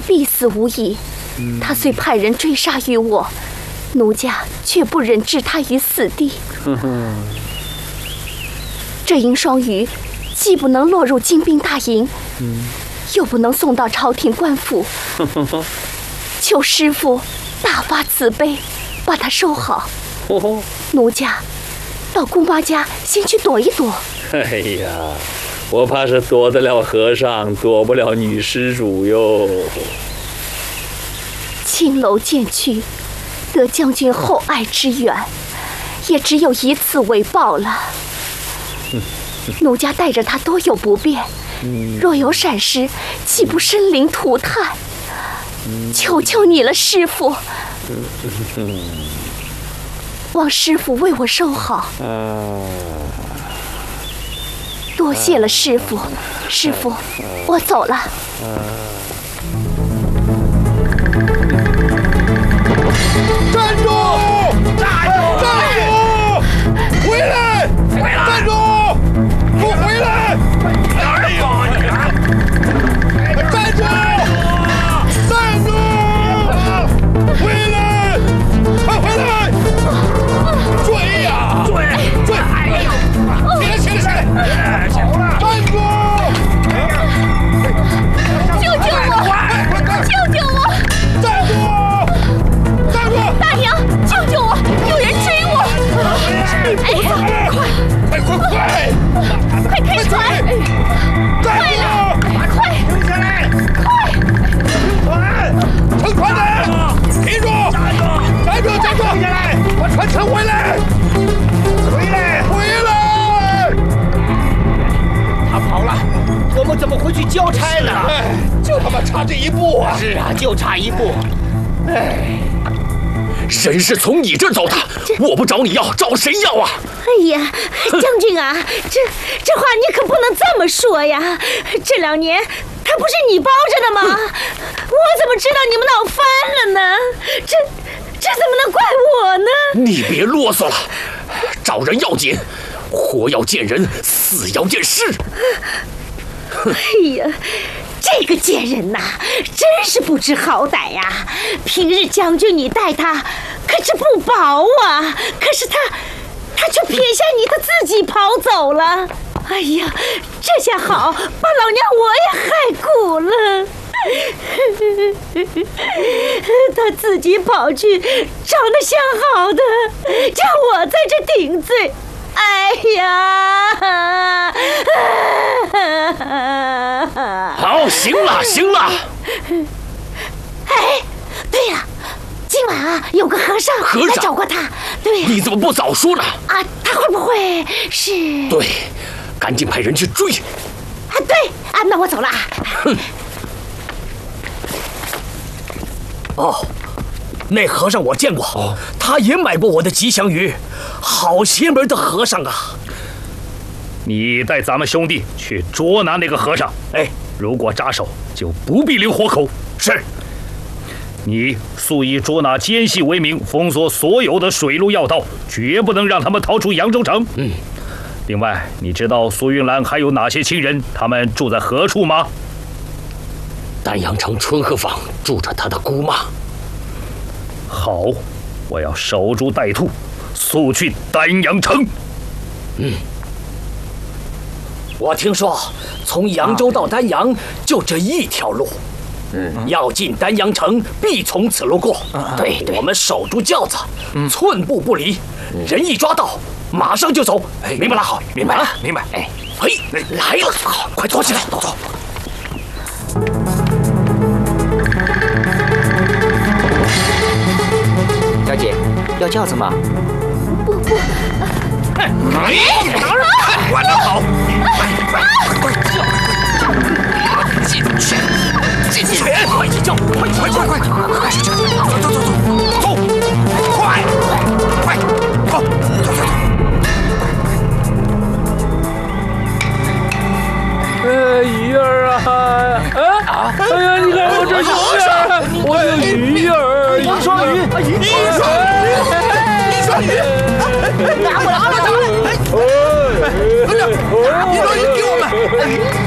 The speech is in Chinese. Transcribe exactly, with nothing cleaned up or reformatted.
必死无疑。他虽派人追杀于我，奴家却不忍置他于死地。这银双鱼既不能落入金兵大营，又不能送到朝廷官府，求师父大发慈悲，把他收好。奴家到姑妈家先去躲一躲。 哎呀，我怕是躲得了和尚，躲不了女施主哟。 青楼渐去，得将军厚爱之缘，也只有以此为报了。奴家带着他多有不便，若有闪失，岂不生灵涂炭？求求你了，师父，望师父为我收好。多谢了，师父。师父，我走了。 站住！站住！站住！回来！回来！站住！给我回来！哪儿有你？站住！站住！回来！快回来！追呀！追！追！哎呦！起来！起来！起来！走了！站住！ 救救我！救救我！ 站住！ 大娘，救救我！有人追我！哎， 快快快！ 快开船！快了，快！ 停下来！ 快！ 船！乘船的，停住！站住！站住！停下来！把船乘回来！回来！回来！ 他跑了，我们怎么回去交差呢？ 哎，就他妈差这一步啊！ 是啊，就差一步。哎。 人是从你这儿走的，我不找你要，找谁要啊？ 哎呀，将军啊，这这话你可不能这么说呀！这两年他不是你包着的吗？我怎么知道你们闹翻了呢？这这怎么能怪我呢？ 你别啰嗦了，找人要紧，活要见人，死要见尸。 哎呀！这个贱人呐，真是不知好歹呀！平日将军你待他可是不薄啊，可是他他却撇下你，他自己跑走了。哎呀，这下好，把老娘我也害苦了。他自己跑去找那相好的，叫我在这顶罪。哎呀！ 好，行了，行了。 哎，对了，今晚啊，有个和尚来找过他。对， 你怎么不早说呢？ 啊，他会不会是？ 对，赶紧派人去追。 啊，对啊，那我走了。 哼。哦。那和尚我见过，哦、他也买过我的吉祥鱼，好邪门的和尚啊！ 你带咱们兄弟去捉拿那个和尚，哎，如果扎手，就不必留活口。 是。 你速以捉拿奸细为名，封锁所有的水路要道，绝不能让他们逃出扬州城。嗯。另外，你知道苏云兰还有哪些亲人？他们住在何处吗？ 丹阳城春鹤坊住着他的姑妈。 好，我要守株待兔，速去丹阳城。 嗯，我听说从扬州到丹阳就这一条路，嗯，要进丹阳城必从此路过。对，我们守住轿子，寸步不离，人一抓到，马上就走。明白了？好，明白了，明白。哎，嘿，来了，好，快坐起来，走走。 小姐，要轿子吗？ 不不， 哎，管得好！快快快，进去，进去！快去叫，快快快快快去去！走走走走走，快快走走走。 哎，鱼儿啊！啊！哎呀，你看我这鱼儿，我有鱼儿，一双鱼，一双鱼，一双鱼，拿过来，拿过来！哎，快点，一双鱼给我们！